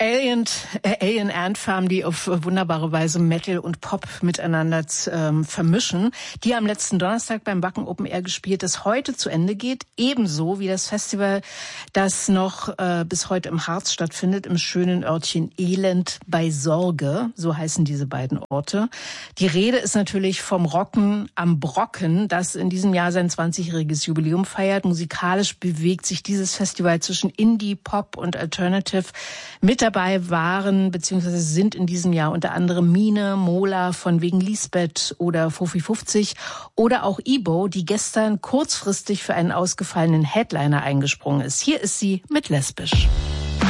Alien Ant Farm, die auf wunderbare Weise Metal und Pop miteinander vermischen. Die am letzten Donnerstag beim Wacken Open Air gespielt, das heute zu Ende geht. Ebenso wie das Festival, das noch bis heute im Harz stattfindet, im schönen Örtchen Elend bei Sorge. So heißen diese beiden Orte. Die Rede ist natürlich vom Rocken am Brocken, das in diesem Jahr sein 20-jähriges Jubiläum feiert. Musikalisch bewegt sich dieses Festival zwischen Indie, Pop und Alternative. Mit dabei waren bzw. sind in diesem Jahr unter anderem Mine, Mola von wegen Lisbeth oder Fofi 50 oder auch Ibo, die gestern kurzfristig für einen ausgefallenen Headliner eingesprungen ist. Hier ist sie mit Lesbisch.